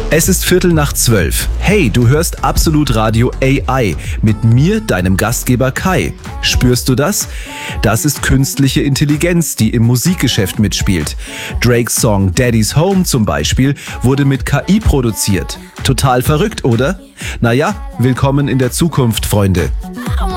Es ist 11:45. Hey, du hörst Absolut Radio AI mit mir, deinem Gastgeber Kai. Spürst du das? Das ist künstliche Intelligenz, die im Musikgeschäft mitspielt. Drakes Song Daddy's Home zum Beispiel wurde mit KI produziert. Total verrückt, oder? Naja, willkommen in der Zukunft, Freunde.